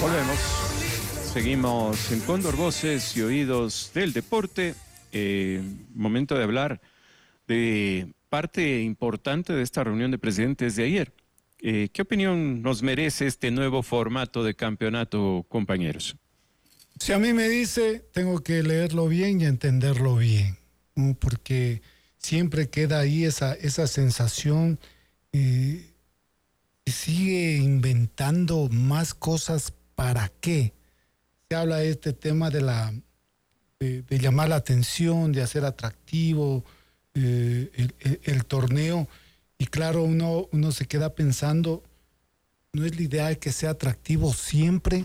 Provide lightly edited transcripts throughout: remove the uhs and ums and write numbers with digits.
Volvemos. Seguimos en Cóndor, Voces y Oídos del Deporte. Momento de hablar de parte importante de esta reunión de presidentes de ayer. ¿Qué opinión nos merece este nuevo formato de campeonato, compañeros? Si a mí me dice, tengo que leerlo bien y entenderlo bien, ¿no? Porque siempre queda ahí esa sensación que sigue inventando más cosas. ¿Para qué? Se habla de este tema de llamar la atención, de hacer atractivo el torneo. Y claro, uno se queda pensando, no es la idea de que sea atractivo siempre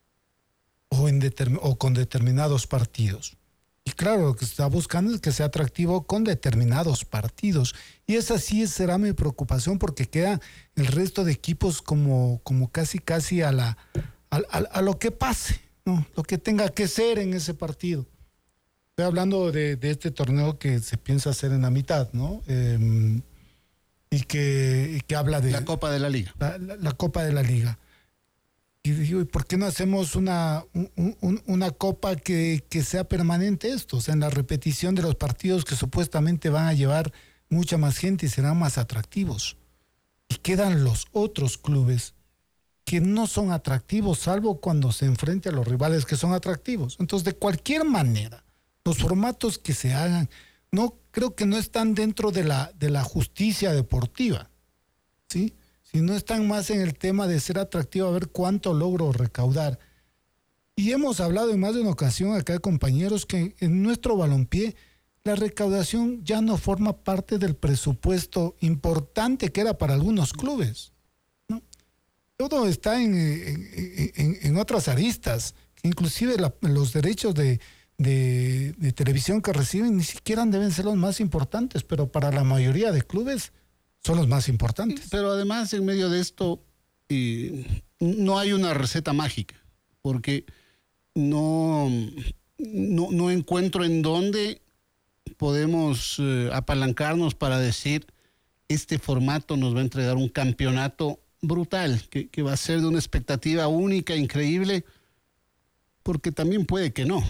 o con determinados partidos. Y claro, lo que se está buscando es que sea atractivo con determinados partidos. Y esa sí será mi preocupación, porque queda el resto de equipos como casi a lo que pase, ¿no? Lo que tenga que ser en ese partido. Estoy hablando de este torneo que se piensa hacer en la mitad, ¿no? Y que habla de... La Copa de la Liga. La Copa de la Liga. Y digo, ¿y por qué no hacemos una copa que sea permanente esto? O sea, en la repetición de los partidos que supuestamente van a llevar mucha más gente y serán más atractivos. Y quedan los otros clubes que no son atractivos, salvo cuando se enfrenta a los rivales que son atractivos. Entonces, de cualquier manera, los formatos que se hagan, creo que no están dentro de la justicia deportiva, ¿sí? Si no están más en el tema de ser atractivo, a ver cuánto logro recaudar. Y hemos hablado en más de una ocasión acá, compañeros, que en nuestro balompié la recaudación ya no forma parte del presupuesto importante que era para algunos clubes, ¿no? Todo está en otras aristas, que inclusive los derechos de televisión que reciben ni siquiera deben ser los más importantes, pero para la mayoría de clubes son los más importantes. Pero además, en medio de esto, no hay una receta mágica, porque no encuentro en dónde podemos apalancarnos para decir, este formato nos va a entregar un campeonato brutal, que va a ser de una expectativa única, increíble, porque también puede que no.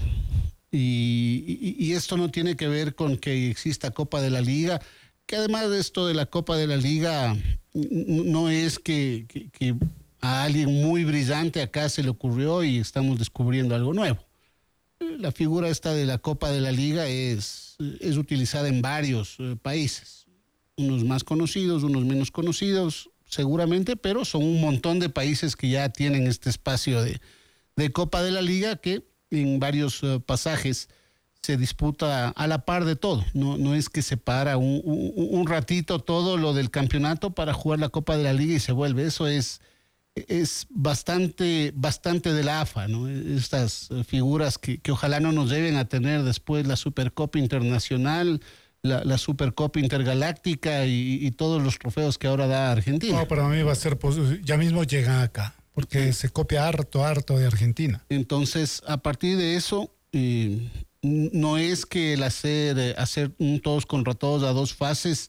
Y esto no tiene que ver con que exista Copa de la Liga, que además de esto de la Copa de la Liga, no es que a alguien muy brillante acá se le ocurrió y estamos descubriendo algo nuevo. La figura esta de la Copa de la Liga es utilizada en varios países, unos más conocidos, unos menos conocidos, seguramente, pero son un montón de países que ya tienen este espacio de Copa de la Liga que en varios pasajes se disputa a la par de todo. No es que se para un ratito todo lo del campeonato para jugar la Copa de la Liga y se vuelve. Eso es bastante de la AFA, ¿no? Estas figuras que ojalá no nos lleven a tener después la Supercopa Internacional, la Supercopa Intergaláctica y todos los trofeos que ahora da Argentina. No, para mí va a ser, ya mismo llegan acá, porque se copia harto de Argentina. Entonces, a partir de eso, no es que el hacer un todos contra todos a dos fases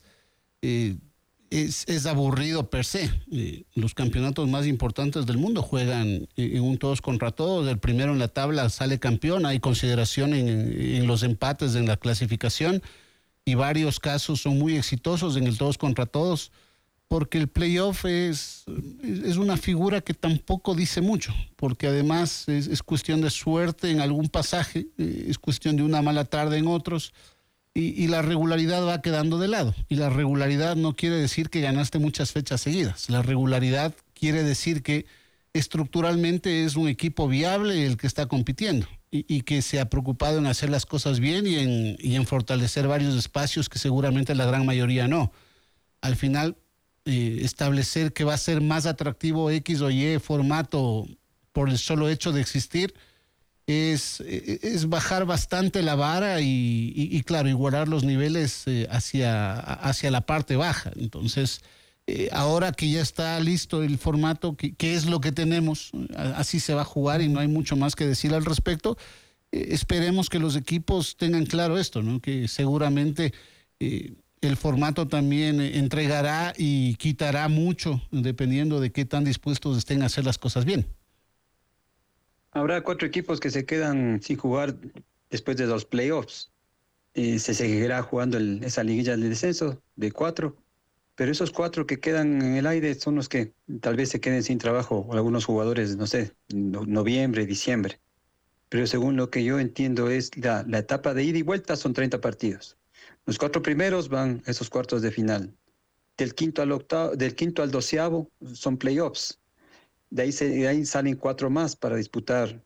es aburrido per se. Los campeonatos más importantes del mundo juegan en un todos contra todos. El primero en la tabla sale campeón. Hay consideración en los empates en la clasificación y varios casos son muy exitosos en el todos contra todos, porque el playoff es una figura que tampoco dice mucho, porque además es cuestión de suerte en algún pasaje, es cuestión de una mala tarde en otros, y la regularidad va quedando de lado. Y la regularidad no quiere decir que ganaste muchas fechas seguidas. La regularidad quiere decir que estructuralmente es un equipo viable el que está compitiendo y que se ha preocupado en hacer las cosas bien y en fortalecer varios espacios que seguramente la gran mayoría no. Al final, establecer que va a ser más atractivo X o Y formato por el solo hecho de existir es bajar bastante la vara y claro, igualar los niveles hacia la parte baja. Entonces, ahora que ya está listo el formato, que es lo que tenemos, así se va a jugar y no hay mucho más que decir al respecto. Esperemos que los equipos tengan claro esto, ¿no? Que seguramente el formato también entregará y quitará mucho, dependiendo de qué tan dispuestos estén a hacer las cosas bien. Habrá 4 equipos que se quedan sin jugar después de los playoffs. Se seguirá jugando esa liguilla de descenso de 4, pero esos 4 que quedan en el aire son los que tal vez se queden sin trabajo, o algunos jugadores, no sé, noviembre, diciembre. Pero según lo que yo entiendo es la etapa de ida y vuelta son 30 partidos. Los 4 primeros van a esos cuartos de final. Del quinto al 12º son playoffs. De ahí salen 4 más para disputar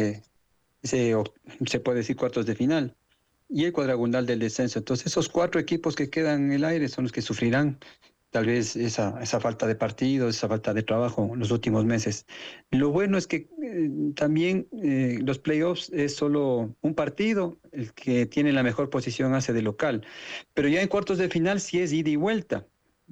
se puede decir cuartos de final. Y el cuadrangular del descenso. Entonces esos 4 equipos que quedan en el aire son los que sufrirán tal vez esa falta de partidos, esa falta de trabajo en los últimos meses. Lo bueno es que también los playoffs es solo un partido, el que tiene la mejor posición hace de local, pero ya en cuartos de final sí es ida y vuelta,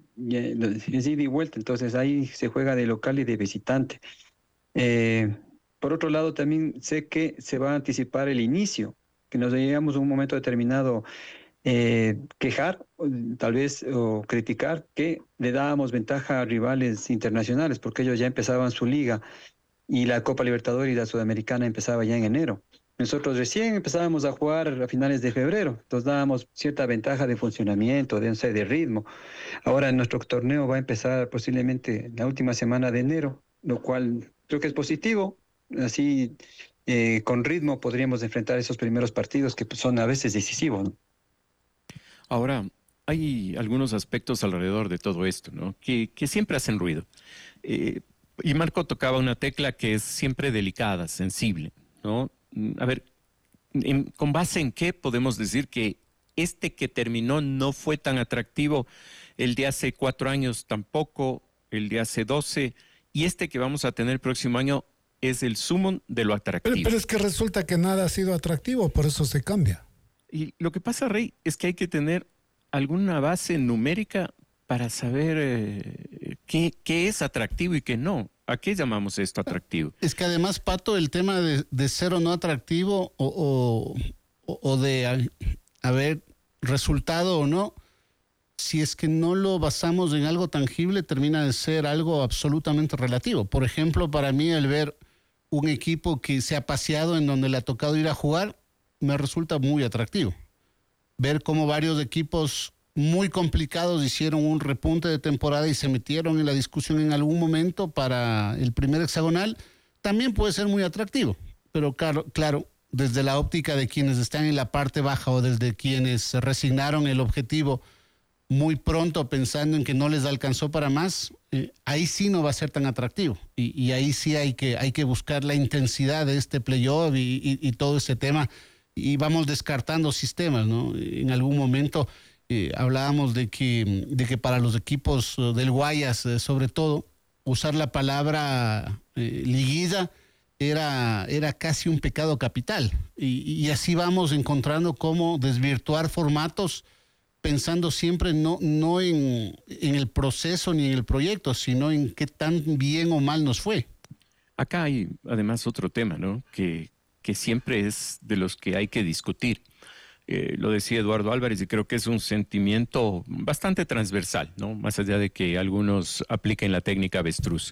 es ida y vuelta, entonces ahí se juega de local y de visitante. Eh, por otro lado, también sé que se va a anticipar el inicio, que nos llegamos a un momento determinado quejar, tal vez, o criticar que le dábamos ventaja a rivales internacionales, porque ellos ya empezaban su liga y la Copa Libertadores y la Sudamericana empezaba ya en enero. Nosotros recién empezábamos a jugar a finales de febrero, entonces dábamos cierta ventaja de funcionamiento, de, no sé, de ritmo. Ahora nuestro torneo va a empezar posiblemente la última semana de enero, lo cual creo que es positivo. Así, con ritmo podríamos enfrentar esos primeros partidos que pues, son a veces decisivos, ¿no? Ahora, hay algunos aspectos alrededor de todo esto, ¿no? Que siempre hacen ruido. Y Marco tocaba una tecla que es siempre delicada, sensible, ¿no? A ver, ¿con base en qué podemos decir que este que terminó no fue tan atractivo, el de hace 4 años tampoco, el de hace 12, y este que vamos a tener el próximo año es el sumum de lo atractivo? Pero es que resulta que nada ha sido atractivo, por eso se cambia. Y lo que pasa, Rey, es que hay que tener alguna base numérica para saber qué es atractivo y qué no. ¿A qué llamamos esto atractivo? Es que además, Pato, el tema de ser o no atractivo o de haber resultado o no, si es que no lo basamos en algo tangible, termina de ser algo absolutamente relativo. Por ejemplo, para mí el ver un equipo que se ha paseado en donde le ha tocado ir a jugar, me resulta muy atractivo. Ver cómo varios equipos muy complicados hicieron un repunte de temporada y se metieron en la discusión en algún momento para el primer hexagonal, también puede ser muy atractivo. Pero claro, desde la óptica de quienes están en la parte baja o desde quienes resignaron el objetivo muy pronto pensando en que no les alcanzó para más, ahí sí no va a ser tan atractivo. Y ahí sí hay que buscar la intensidad de este playoff y todo ese tema. Y vamos descartando sistemas, ¿no? En algún momento hablábamos de que para los equipos del Guayas, sobre todo, usar la palabra liguilla era casi un pecado capital. Y así vamos encontrando cómo desvirtuar formatos pensando siempre no en el proceso ni en el proyecto, sino en qué tan bien o mal nos fue. Acá hay además otro tema, ¿no? Que siempre es de los que hay que discutir. Lo decía Eduardo Álvarez y creo que es un sentimiento bastante transversal, ¿no? Más allá de que algunos apliquen la técnica avestruz.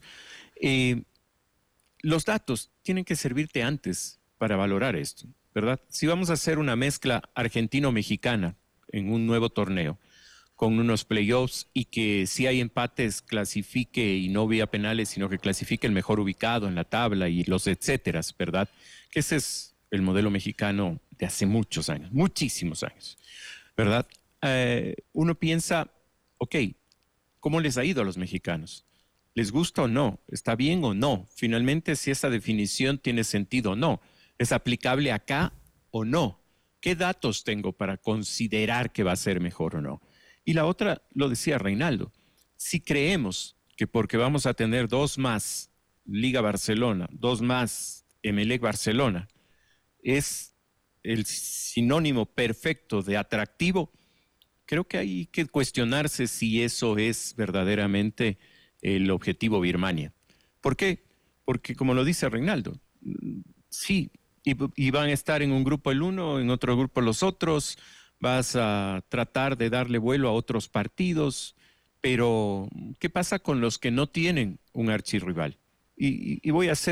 Los datos tienen que servirte antes para valorar esto, ¿verdad? Si vamos a hacer una mezcla argentino-mexicana en un nuevo torneo, con unos playoffs y que si hay empates clasifique y no vía penales, sino que clasifique el mejor ubicado en la tabla y los etcéteras, ¿verdad? Que ese es el modelo mexicano de hace muchos años, muchísimos años, ¿verdad? Uno piensa, ok, ¿cómo les ha ido a los mexicanos? ¿Les gusta o no? ¿Está bien o no? Finalmente, si esa definición tiene sentido o no, ¿es aplicable acá o no? ¿Qué datos tengo para considerar que va a ser mejor o no? Y la otra, lo decía Reinaldo, si creemos que porque vamos a tener 2 más Liga Barcelona, 2 más Emelec Barcelona, es el sinónimo perfecto de atractivo, creo que hay que cuestionarse si eso es verdaderamente el objetivo Birmania. ¿Por qué? Porque como lo dice Reinaldo, sí, y van a estar en un grupo el uno, en otro grupo los otros, vas a tratar de darle vuelo a otros partidos, pero ¿qué pasa con los que no tienen un archirrival? Y voy a ser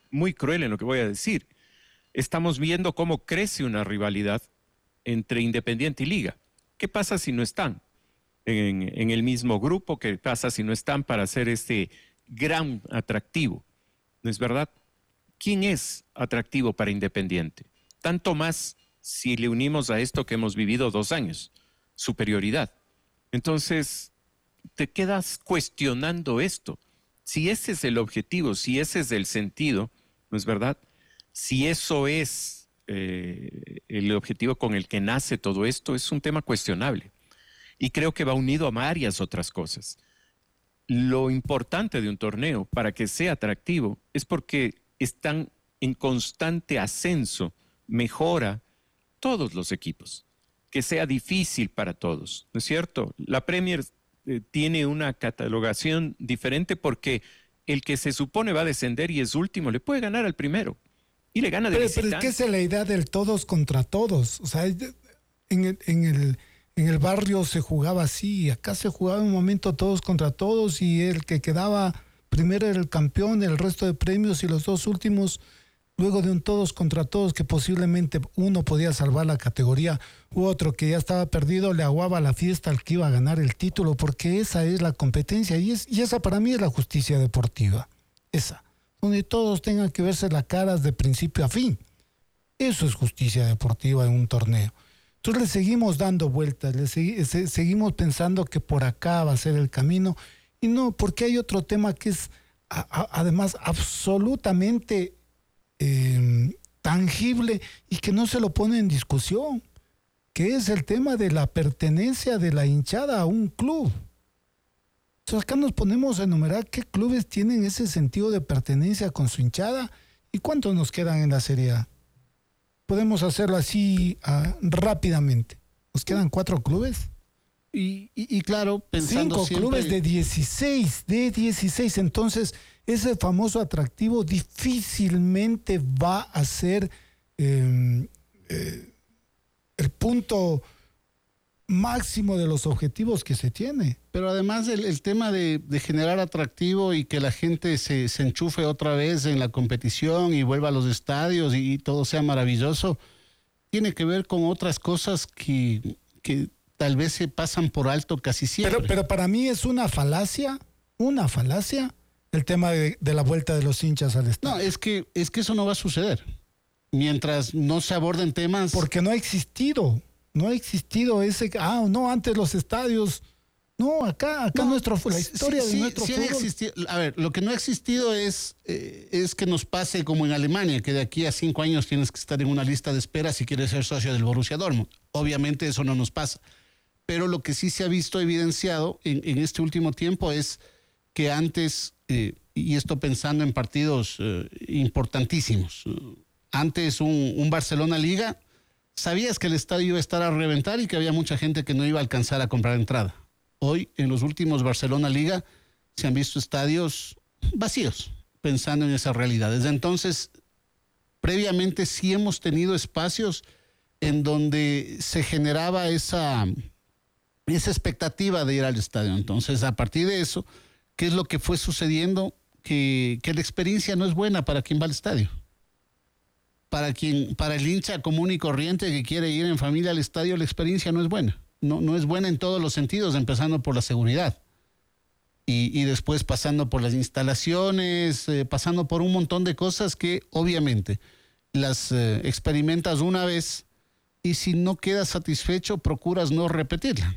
muy cruel en lo que voy a decir. Estamos viendo cómo crece una rivalidad entre Independiente y Liga. ¿Qué pasa si no están en el mismo grupo? ¿Qué pasa si no están para hacer este gran atractivo? ¿No es verdad? ¿Quién es atractivo para Independiente? Tanto más si le unimos a esto que hemos vivido 2 años, superioridad. Entonces, te quedas cuestionando esto. Si ese es el objetivo, si ese es el sentido, ¿no es verdad? Si eso es el objetivo con el que nace todo esto, es un tema cuestionable. Y creo que va unido a varias otras cosas. Lo importante de un torneo, para que sea atractivo, es porque están en constante ascenso, mejora todos los equipos, que sea difícil para todos, ¿no es cierto? La Premier tiene una catalogación diferente porque el que se supone va a descender y es último, le puede ganar al primero y le gana de visitante. Pero es que es la idea del todos contra todos. O sea, en el barrio se jugaba así, acá se jugaba un momento todos contra todos y el que quedaba primero era el campeón, el resto de premios y los 2 últimos, luego de un todos contra todos que posiblemente uno podía salvar la categoría u otro que ya estaba perdido le aguaba la fiesta al que iba a ganar el título, porque esa es la competencia y esa para mí es la justicia deportiva, esa, donde todos tengan que verse las caras de principio a fin. Eso es justicia deportiva en un torneo. Entonces le seguimos dando vueltas, seguimos pensando que por acá va a ser el camino y no, porque hay otro tema que es además absolutamente tangible y que no se lo pone en discusión, que es el tema de la pertenencia de la hinchada a un club. Entonces acá nos ponemos a enumerar qué clubes tienen ese sentido de pertenencia con su hinchada y cuántos nos quedan en la Serie A. Podemos hacerlo así rápidamente. Nos quedan 4 clubes. Y claro, pensando 5 clubes de 16. Entonces, ese famoso atractivo difícilmente va a ser el punto máximo de los objetivos que se tiene. Pero además el tema de generar atractivo y que la gente se enchufe otra vez en la competición y vuelva a los estadios y todo sea maravilloso, tiene que ver con otras cosas que tal vez se pasan por alto casi siempre. Pero para mí es una falacia el tema de la vuelta de los hinchas al estadio. No, es que eso no va a suceder. Mientras no se aborden temas... Porque no ha existido ese... antes los estadios... No, acá la historia de nuestro fútbol... A ver, lo que no ha existido es que nos pase como en Alemania, que de aquí a 5 años tienes que estar en una lista de espera si quieres ser socio del Borussia Dortmund. Obviamente eso no nos pasa. Pero lo que sí se ha visto evidenciado en este último tiempo es que antes, y esto pensando en partidos importantísimos, antes un Barcelona-Liga, sabías que el estadio iba a estar a reventar y que había mucha gente que no iba a alcanzar a comprar entrada. Hoy, en los últimos Barcelona-Liga, se han visto estadios vacíos, pensando en esas realidades. Entonces, previamente sí hemos tenido espacios en donde se generaba esa expectativa de ir al estadio. Entonces, a partir de eso, ¿qué es lo que fue sucediendo? Que la experiencia no es buena para quien va al estadio. Para el hincha común y corriente que quiere ir en familia al estadio, la experiencia no es buena. No es buena en todos los sentidos, empezando por la seguridad. Y después pasando por las instalaciones, pasando por un montón de cosas que obviamente las experimentas una vez y si no quedas satisfecho procuras no repetirla.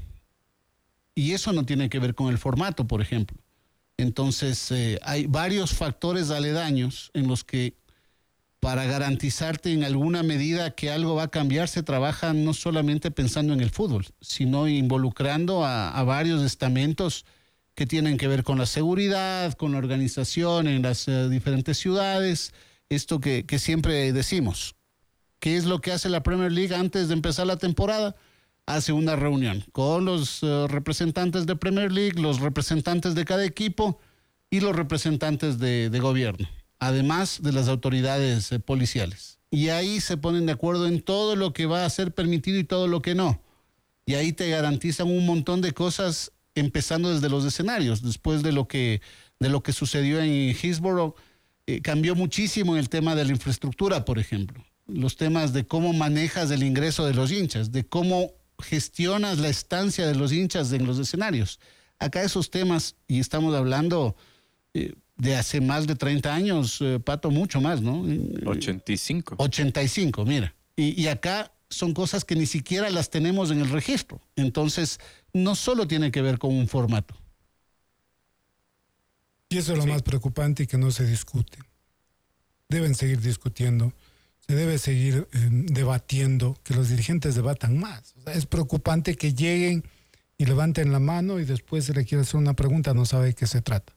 Y eso no tiene que ver con el formato, por ejemplo. Entonces hay varios factores aledaños en los que para garantizarte en alguna medida que algo va a cambiar se trabaja no solamente pensando en el fútbol, sino involucrando a varios estamentos que tienen que ver con la seguridad, con la organización en las diferentes ciudades. Esto que siempre decimos. ¿Qué es lo que hace la Premier League antes de empezar la temporada? Hace una reunión con los representantes de Premier League, los representantes de cada equipo y los representantes de gobierno, además de las autoridades policiales. Y ahí se ponen de acuerdo en todo lo que va a ser permitido y todo lo que no. Y ahí te garantizan un montón de cosas, empezando desde los escenarios. Después de lo que sucedió en Hillsborough, Cambió muchísimo en el tema de la infraestructura, por ejemplo. Los temas de cómo manejas el ingreso de los hinchas, de cómo gestionas la estancia de los hinchas en los escenarios. Acá esos temas, y estamos hablando de hace más de 30 años, Pato, mucho más, ¿no? 85. 85, mira. Y acá son cosas que ni siquiera las tenemos en el registro. Entonces, no solo tiene que ver con un formato. Y eso es lo más preocupante y que no se discute. Deben seguir discutiendo, se debe seguir debatiendo, que los dirigentes debatan más. O sea, es preocupante que lleguen y levanten la mano y después se le quiere hacer una pregunta, no sabe de qué se trata.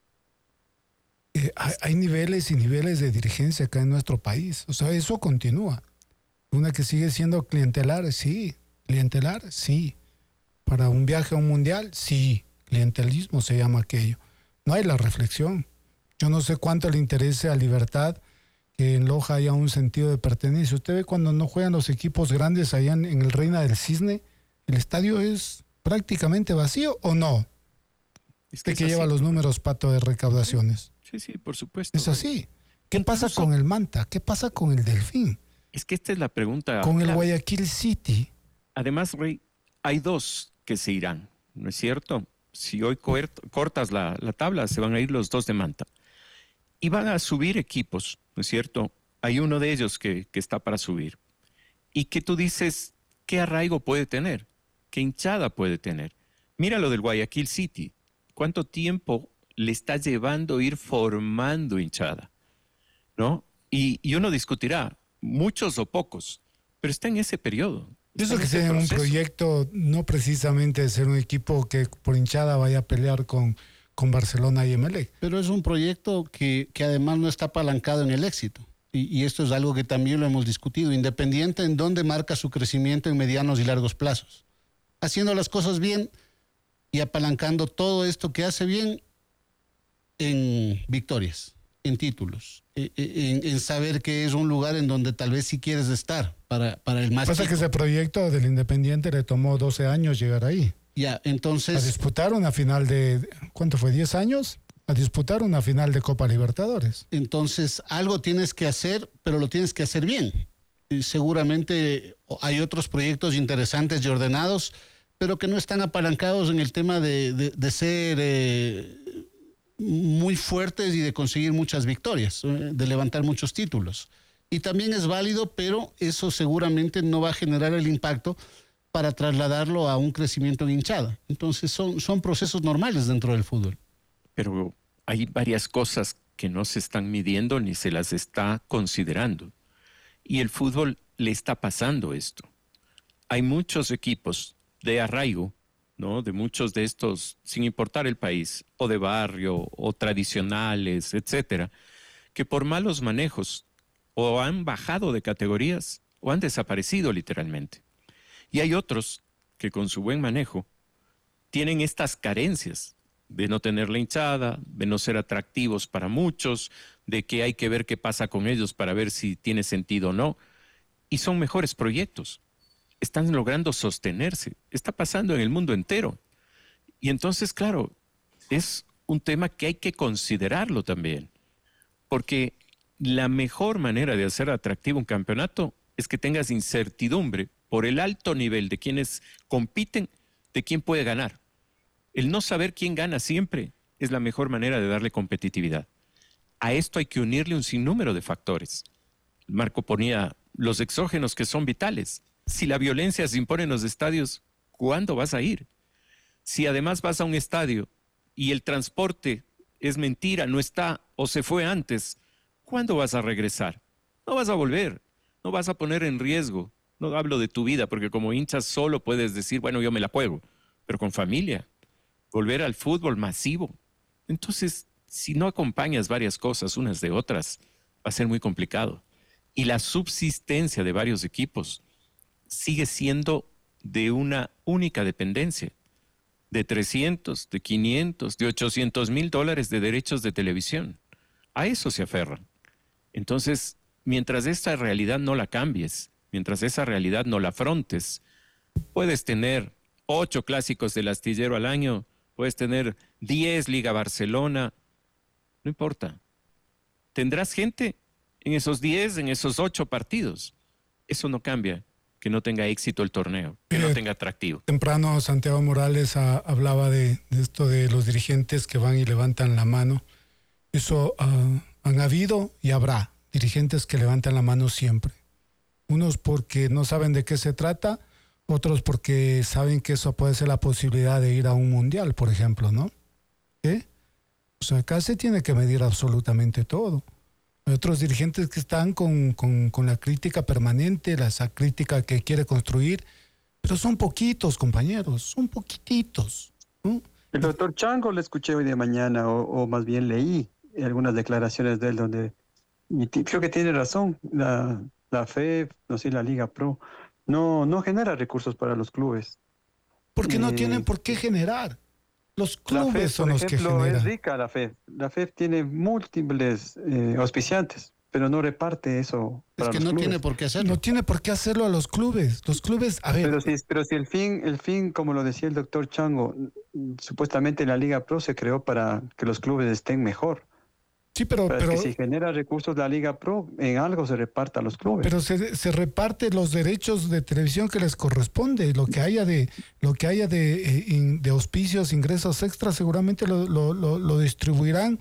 Hay niveles y niveles de dirigencia acá en nuestro país. O sea, eso continúa. Una que sigue siendo clientelar, sí. Clientelar, sí. Para un viaje a un mundial, sí. Clientelismo se llama aquello. No hay la reflexión. Yo no sé cuánto le interese a Libertad que en Loja haya un sentido de pertenencia. Usted ve cuando no juegan los equipos grandes allá en el Reina del Cisne, el estadio es prácticamente vacío, ¿o no? Usted que lleva los números, Pato, de recaudaciones. Sí, por supuesto. Es así. ¿Qué pasa con el Manta? ¿Qué pasa con el Delfín? Es que esta es la pregunta. Con el Guayaquil City. Además, Rey, hay dos que se irán, ¿no es cierto? Si hoy cortas la tabla, se van a ir los dos de Manta. Y van a subir equipos, ¿no es cierto? Hay uno de ellos que está para subir. Y que tú dices, ¿qué arraigo puede tener? ¿Qué hinchada puede tener? Mira lo del Guayaquil City. ¿Cuánto tiempo le está llevando ir formando hinchada? ¿No? Y uno discutirá, muchos o pocos, pero está en ese periodo. Eso que sea un proyecto, no precisamente de ser un equipo que por hinchada vaya a pelear con Barcelona y Emelec. Pero es un proyecto que además no está apalancado en el éxito. Y esto es algo que también lo hemos discutido. Independiente en dónde marca su crecimiento en medianos y largos plazos. Haciendo las cosas bien y apalancando todo esto que hace bien en victorias, en títulos, en saber que es un lugar en donde tal vez sí quieres estar para el más Pasa chico. que ese proyecto del Independiente le tomó 12 años llegar ahí. Ya, entonces... A disputar una final de, ¿cuánto fue? ¿10 años? A disputar una final de Copa Libertadores. Entonces, algo tienes que hacer, pero lo tienes que hacer bien. Y seguramente hay otros proyectos interesantes y ordenados, pero que no están apalancados en el tema de ser muy fuertes y de conseguir muchas victorias, de levantar muchos títulos. Y también es válido, pero eso seguramente no va a generar el impacto para trasladarlo a un crecimiento en hinchada. Entonces son procesos normales dentro del fútbol. Pero hay varias cosas que no se están midiendo ni se las está considerando. Y el fútbol le está pasando esto. Hay muchos equipos de arraigo, ¿no? De muchos de estos, sin importar el país, o de barrio, o tradicionales, etcétera, que por malos manejos o han bajado de categorías o han desaparecido literalmente. Y hay otros que con su buen manejo tienen estas carencias de no tener la hinchada, de no ser atractivos para muchos, de que hay que ver qué pasa con ellos para ver si tiene sentido o no. Y son mejores proyectos. Están logrando sostenerse. Está pasando en el mundo entero. Y entonces, claro, es un tema que hay que considerarlo también. Porque la mejor manera de hacer atractivo un campeonato es que tengas incertidumbre por el alto nivel de quienes compiten, de quién puede ganar. El no saber quién gana siempre es la mejor manera de darle competitividad. A esto hay que unirle un sinnúmero de factores. Marco ponía los exógenos que son vitales. Si la violencia se impone en los estadios, ¿cuándo vas a ir? Si además vas a un estadio y el transporte es mentira, no está o se fue antes, ¿cuándo vas a regresar? No vas a volver, no vas a poner en riesgo. No hablo de tu vida, porque como hincha solo puedes decir, bueno, yo me la juego, pero con familia, volver al fútbol masivo. Entonces, si no acompañas varias cosas unas de otras, va a ser muy complicado. Y la subsistencia de varios equipos sigue siendo de una única dependencia, de 300, de 500, de 800,000 dólares de derechos de televisión. A eso se aferran. Entonces, mientras esta realidad no la cambies, mientras esa realidad no la afrontes, puedes tener 8 clásicos del Astillero al año, puedes tener 10 Liga Barcelona, no importa. tendrás gente en esos 10, en esos 8 partidos. Eso no cambia que no tenga éxito el torneo, que no tenga atractivo. Temprano Santiago Morales hablaba de esto de los dirigentes que van y levantan la mano. Eso han habido y habrá dirigentes que levantan la mano siempre. Unos porque no saben de qué se trata, otros porque saben que eso puede ser la posibilidad de ir a un mundial, por ejemplo, ¿no? ¿Qué? O sea, acá se tiene que medir absolutamente todo. Hay otros dirigentes que están con la crítica permanente, esa crítica que quiere construir, pero son poquitos, compañeros, son poquititos, ¿no? El doctor Chango le escuché hoy de mañana, o más bien leí algunas declaraciones de él donde, y creo que tiene razón, la FEF, no sé, la Liga Pro, no genera recursos para los clubes. Porque no tienen por qué generar. Los clubes FEF, son los que generan. Es rica la FEF. La FEF tiene múltiples auspiciantes, pero no reparte eso para los clubes. Es que no tiene por qué hacerlo. No tiene por qué hacerlo a los clubes. Los clubes, a ver. Pero si el fin, como lo decía el doctor Chango, supuestamente la Liga Pro se creó para que los clubes estén mejor. Sí, pero que si genera recursos la Liga Pro, en algo se reparta a los clubes. Pero se reparte los derechos de televisión que les corresponde. Lo que haya de auspicios, ingresos extras, seguramente lo distribuirán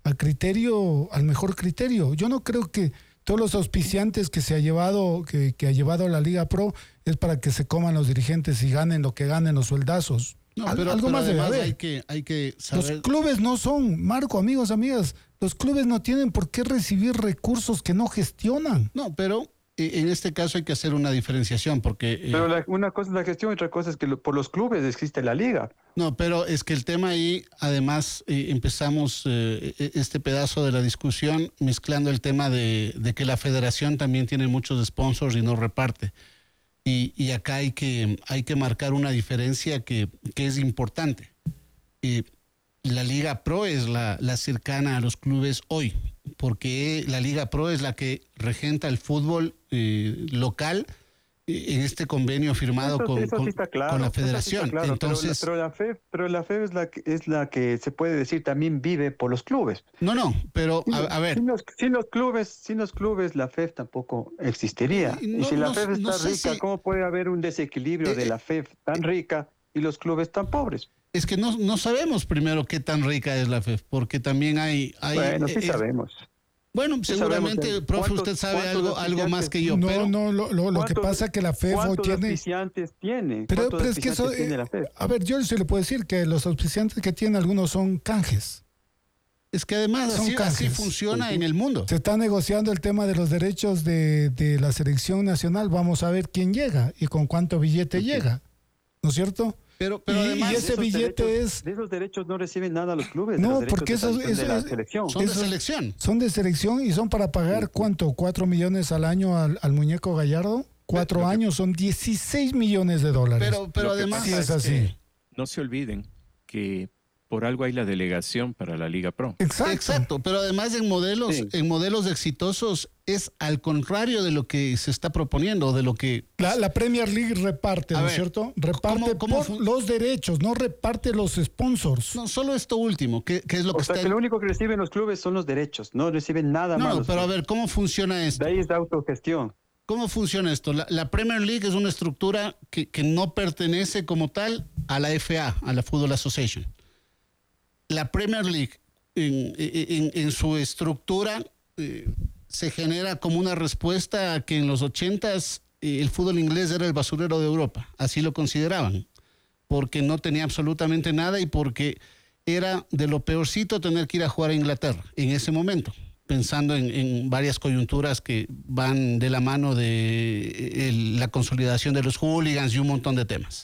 al mejor criterio. Yo no creo que todos los auspiciantes que se ha llevado, que ha llevado la Liga Pro es para que se coman los dirigentes y ganen lo que ganen los sueldazos. No, pero algo más debe haber. Hay que saber. Los clubes no son, Marco, amigos, amigas, los clubes no tienen por qué recibir recursos que no gestionan. No, pero en este caso hay que hacer una diferenciación porque... Pero una cosa es la gestión y otra cosa es que por los clubes existe la liga. No, pero es que el tema ahí, además, empezamos este pedazo de la discusión mezclando el tema de que la federación también tiene muchos sponsors y no reparte. Y acá hay que marcar una diferencia que es importante. La Liga Pro es la cercana a los clubes hoy, porque la Liga Pro es la que regenta el fútbol local en este convenio firmado con la federación. Claro, entonces, pero la FEF es la que se puede decir también vive por los clubes. No, pero a ver. Sin los clubes la FEF tampoco existiría. Y si la FEF está rica, ¿cómo puede haber un desequilibrio de la FEF tan rica y los clubes tan pobres? Es que no sabemos primero qué tan rica es la FEF, porque también hay bueno, sí sabemos. Bueno, seguramente, profe, usted sabe algo más que yo. Lo que pasa es que la FEF ¿cuántos auspiciantes tiene? Pero es que eso, tiene la FEF? A ver, yo se le puedo decir que los auspiciantes que tienen algunos son canjes. Es que además así funciona en el mundo. Se está negociando el tema de los derechos de la selección nacional. Vamos a ver quién llega y con cuánto billete llega, ¿no es cierto? Pero además, y ese billete de esos derechos no reciben nada los clubes. No, porque son de selección. Son de selección. Son de selección y son para pagar, ¿cuánto? ¿4 millones al año al muñeco Gallardo? 4 años son 16 millones de dólares. Pero además sí es así. No se olviden que por algo hay la delegación para la Liga Pro. Exacto, pero además en modelos exitosos es al contrario de lo que se está proponiendo, de lo que... La Premier League reparte, ¿no es cierto? Reparte ¿cómo los derechos, no reparte los sponsors. No, solo esto último, que es lo que está... O sea, que lo único que reciben los clubes son los derechos, no reciben nada más. No, pero a ver, ¿cómo funciona esto? De ahí es la autogestión. ¿Cómo funciona esto? La Premier League es una estructura que no pertenece como tal a la FA, a la Football Association. La Premier League, en su estructura, se genera como una respuesta a que en los 80s el fútbol inglés era el basurero de Europa. Así lo consideraban, porque no tenía absolutamente nada y porque era de lo peorcito tener que ir a jugar a Inglaterra en ese momento, pensando en varias coyunturas que van de la mano de la consolidación de los hooligans y un montón de temas.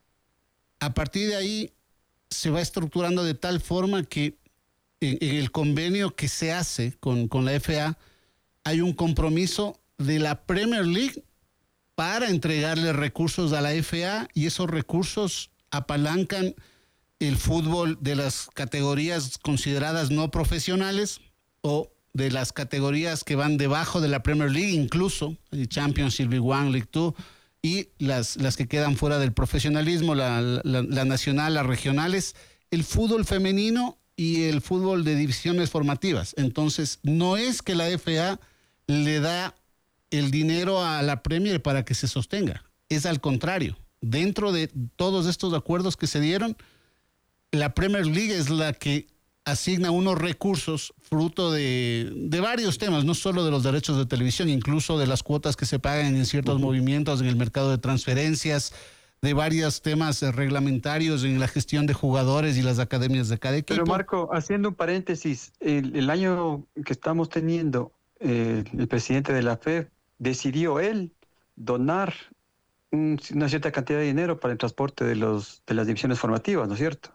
A partir de ahí se va estructurando de tal forma que en el convenio que se hace con la FA hay un compromiso de la Premier League para entregarle recursos a la FA y esos recursos apalancan el fútbol de las categorías consideradas no profesionales o de las categorías que van debajo de la Premier League, incluso el Championship, League One, League Two, y las que quedan fuera del profesionalismo, la nacional, las regionales. El fútbol femenino y el fútbol de divisiones formativas. Entonces, no es que la FA le da el dinero a la Premier para que se sostenga. Es al contrario. Dentro de todos estos acuerdos que se dieron, la Premier League es la que asigna unos recursos fruto de varios temas, no solo de los derechos de televisión, incluso de las cuotas que se pagan en ciertos movimientos en el mercado de transferencias, de varios temas reglamentarios en la gestión de jugadores y las academias de cada equipo. Pero Marco, haciendo un paréntesis, el año que estamos teniendo, el presidente de la FEF decidió él donar una cierta cantidad de dinero para el transporte de las divisiones formativas, ¿no es cierto?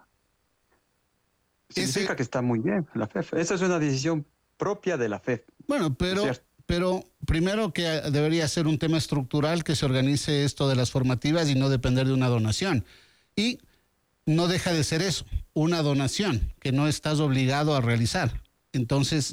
Significa que está muy bien la FEF. Esa es una decisión propia de la FEF. Bueno, pero primero que debería ser un tema estructural que se organice esto de las formativas y no depender de una donación. Y no deja de ser eso, una donación que no estás obligado a realizar. Entonces,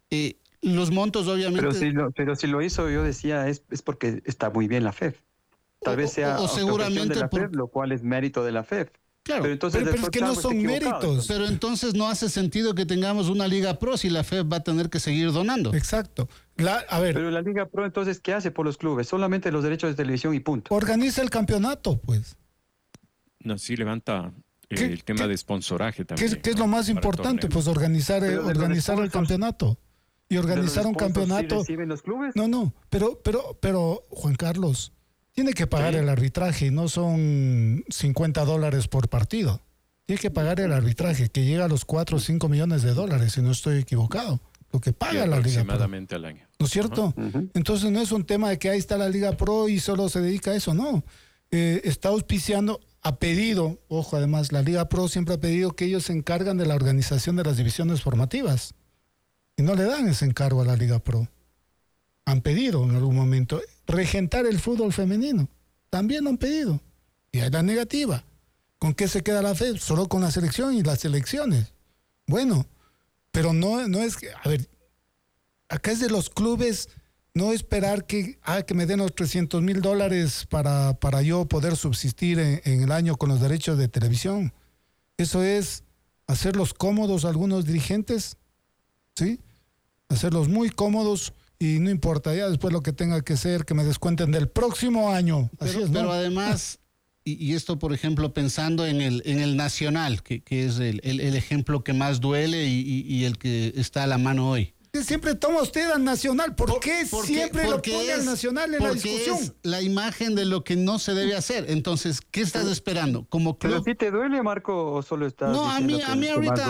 los montos obviamente... Pero si lo hizo, yo decía, es porque está muy bien la FEF. Tal vez sea o seguramente de la FEF, lo cual es mérito de la FEF. Claro, pero es que no son méritos. Pero entonces no hace sentido que tengamos una Liga Pro si la FEF va a tener que seguir donando. Exacto. Pero la Liga Pro entonces, ¿qué hace por los clubes? Solamente los derechos de televisión y punto. Organiza el campeonato, pues. No, sí levanta el tema de sponsoraje también. ¿Qué es lo más importante? Pues organizar el campeonato. Y organizar un campeonato. ¿Sí reciben los clubes? No, pero Juan Carlos, tiene que pagar el arbitraje, no son $50 por partido. Tiene que pagar el arbitraje, que llega a los 4 o 5 millones de dólares, si no estoy equivocado. Lo que paga la Liga Pro. Aproximadamente al año. ¿No es cierto? Uh-huh. Entonces no es un tema de que ahí está la Liga Pro y solo se dedica a eso, no. Está auspiciando, ha pedido, ojo, además, la Liga Pro siempre ha pedido que ellos se encargan de la organización de las divisiones formativas. Y no le dan ese encargo a la Liga Pro. Han pedido en algún momento regentar el fútbol femenino. También lo han pedido. Y hay la negativa. ¿Con qué se queda la FEP? Solo con la selección y las selecciones. Bueno, pero no es que... A ver, acá es de los clubes no esperar que me den los $300,000 para yo poder subsistir en el año con los derechos de televisión. Eso es hacerlos cómodos a algunos dirigentes, ¿sí? Hacerlos muy cómodos. Y no importa, ya después lo que tenga que ser, que me descuenten del próximo año. Así es, ¿no? Pero además, y esto por ejemplo pensando en el Nacional, que es el ejemplo que más duele y el que está a la mano hoy. Siempre toma usted al Nacional. ¿Por qué siempre lo pone al Nacional en la discusión? Es la imagen de lo que no se debe hacer. Entonces, ¿qué estás esperando? Como club. ¿Pero si te duele, Marco, o solo estás No, a mí ahorita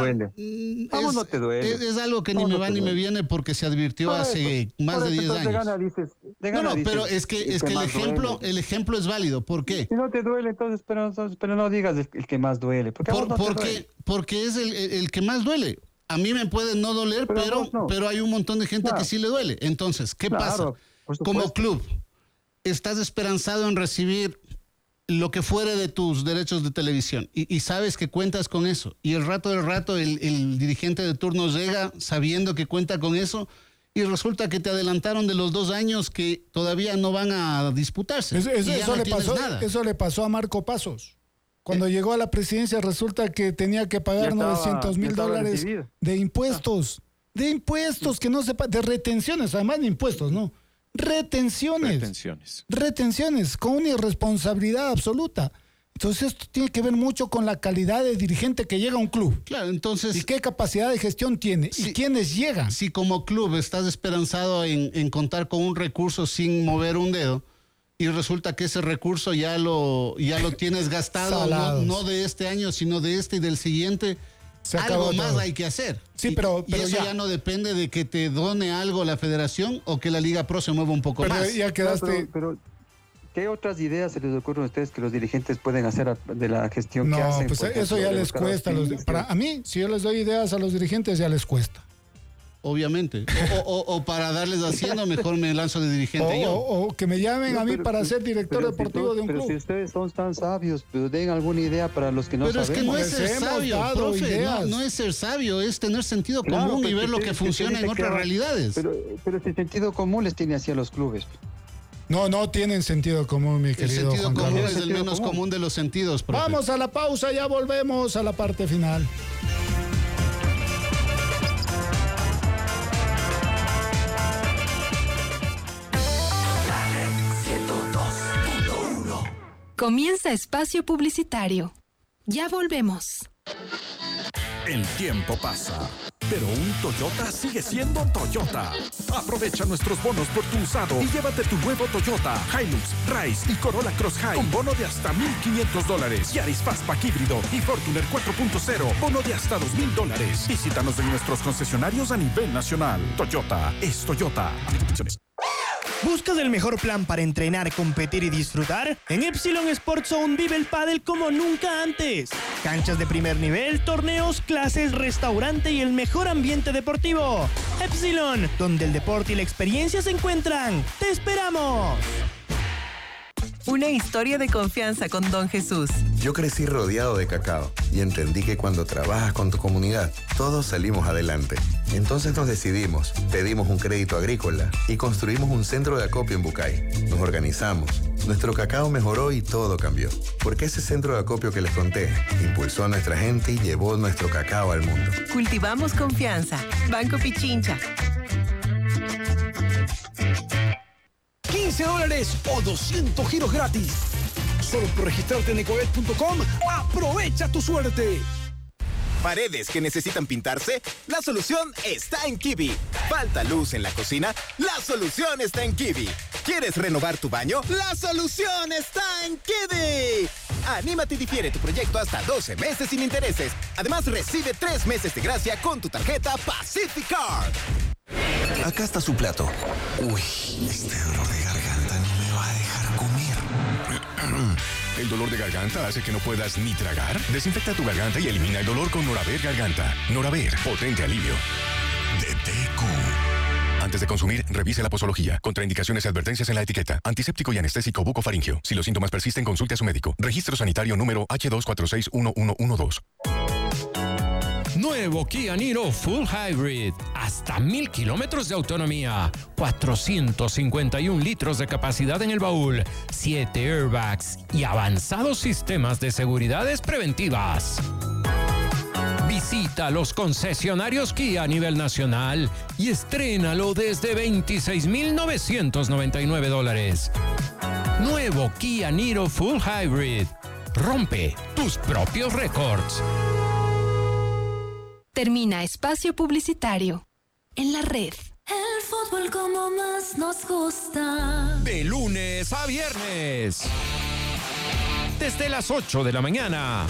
no te duele. Es algo que ni me va ni me viene porque se advirtió hace más de 10 años. Pero es que el ejemplo es válido. ¿Por qué? Si no te duele, entonces, pero no digas el que más duele. Porque es el que más duele. A mí me puede no doler, pero hay un montón de gente que sí le duele. Entonces, ¿qué pasa? Como club, estás esperanzado en recibir lo que fuere de tus derechos de televisión y sabes que cuentas con eso. Y el rato el dirigente de turno llega sabiendo que cuenta con eso y resulta que te adelantaron de los 2 años que todavía no van a disputarse. Eso le pasó a Marco Pasos. Cuando llegó a la presidencia resulta que tenía que pagar $900,000 de impuestos. De impuestos que no se pagan, de retenciones, además de impuestos, ¿no? Retenciones, con una irresponsabilidad absoluta. Entonces esto tiene que ver mucho con la calidad de dirigente que llega a un club. Claro, entonces... ¿Y qué capacidad de gestión tiene? ¿Y quiénes llegan? Si como club estás esperanzado en contar con un recurso sin mover un dedo, y resulta que ese recurso ya lo tienes gastado, no de este año, sino de este y del siguiente, algo más hay que hacer. Sí, pero eso ya no depende de que te done algo la federación o que la Liga Pro se mueva un poco más. Ya quedaste... Pero, ¿qué otras ideas se les ocurren a ustedes que los dirigentes pueden hacer de la gestión que hacen? No, pues eso ya les cuesta. A mí, si yo les doy ideas a los dirigentes, ya les cuesta. Obviamente. O para darles haciendo, mejor me lanzo de dirigente o que me llamen a mí para ser director deportivo de un club. Pero si ustedes son tan sabios, pero den alguna idea para los que no sabemos. Pero es que no es ser sabio, profe, no es ser sabio, es tener sentido común y ver lo que funciona en otras realidades. Pero si sentido común les tiene así a los clubes. No tienen sentido común, mi querido Juan Carlos. El sentido común es el menos común de los sentidos, profe. Vamos a la pausa, ya volvemos a la parte final. Comienza espacio publicitario. Ya volvemos. El tiempo pasa, pero un Toyota sigue siendo Toyota. Aprovecha nuestros bonos por tu usado y llévate tu nuevo Toyota Hilux, Rise y Corolla Cross High con bono de hasta $1,500. Yaris Fastback híbrido y Fortuner 4.0, bono de hasta $2,000. Visítanos en nuestros concesionarios a nivel nacional. Toyota es Toyota. ¿Buscas el mejor plan para entrenar, competir y disfrutar? En Epsilon Sports Zone vive el pádel como nunca antes. Canchas de primer nivel, torneos, clases, restaurante y el mejor ambiente deportivo. Epsilon, donde el deporte y la experiencia se encuentran. ¡Te esperamos! Una historia de confianza con Don Jesús. Yo crecí rodeado de cacao y entendí que cuando trabajas con tu comunidad, todos salimos adelante. Entonces nos decidimos, pedimos un crédito agrícola y construimos un centro de acopio en Bucay. Nos organizamos, nuestro cacao mejoró y todo cambió. Porque ese centro de acopio que les conté impulsó a nuestra gente y llevó nuestro cacao al mundo. Cultivamos confianza. Banco Pichincha. $15 o 200 giros gratis. Solo por registrarte en ecoet.com, aprovecha tu suerte. ¿Paredes que necesitan pintarse? La solución está en Kiwi. ¿Falta luz en la cocina? La solución está en Kiwi. ¿Quieres renovar tu baño? La solución está en Kiwi. Anímate y difiere tu proyecto hasta 12 meses sin intereses. Además, recibe 3 meses de gracia con tu tarjeta Pacific Card. Acá está su plato. Uy, este dolor de garganta no me va a dejar comer. ¿El dolor de garganta hace que no puedas ni tragar? Desinfecta tu garganta y elimina el dolor con Noraver Garganta. Noraver, potente alivio. Deteco. Antes de consumir, revise la posología. Contraindicaciones y advertencias en la etiqueta. Antiséptico y anestésico bucofaringeo. Si los síntomas persisten, consulte a su médico. Registro sanitario número H2461112. Nuevo Kia Niro Full Hybrid. Hasta 1,000 kilómetros de autonomía. 451 litros de capacidad en el baúl. 7 airbags y avanzados sistemas de seguridades preventivas. Visita los concesionarios Kia a nivel nacional y estrénalo desde $26,999. Nuevo Kia Niro Full Hybrid. Rompe tus propios récords. Termina espacio publicitario. En la red. El fútbol como más nos gusta. De lunes a viernes. Desde las 8 de la mañana.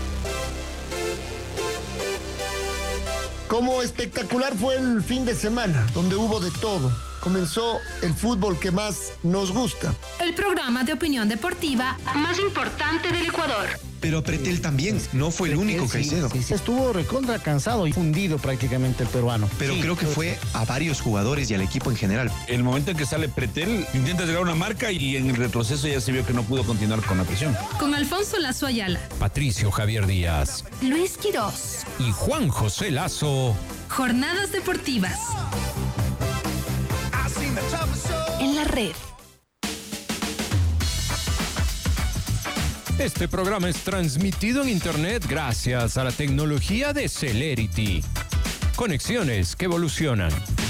Como espectacular fue el fin de semana, donde hubo de todo. Comenzó el fútbol que más nos gusta. El programa de opinión deportiva más importante del Ecuador. Pero Pretel también, no fue el único, Caicedo. Sí, estuvo recontra cansado y fundido prácticamente el peruano. Pero creo que fue a varios jugadores y al equipo en general. El momento en que sale Pretel, intenta llegar a una marca y en el retroceso ya se vio que no pudo continuar con la presión. Con Alfonso Lazo Ayala, Patricio Javier Díaz, Luis Quirós y Juan José Lazo. Jornadas deportivas. En la red. Este programa es transmitido en Internet gracias a la tecnología de Celerity. Conexiones que evolucionan.